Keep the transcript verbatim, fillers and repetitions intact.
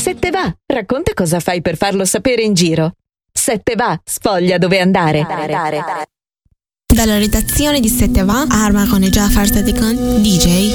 Se te va, racconta cosa fai per farlo sapere in giro. Se te va, sfoglia dove andare. Dalla redazione di Se te va, Arma con e Jafar Sadikan, D J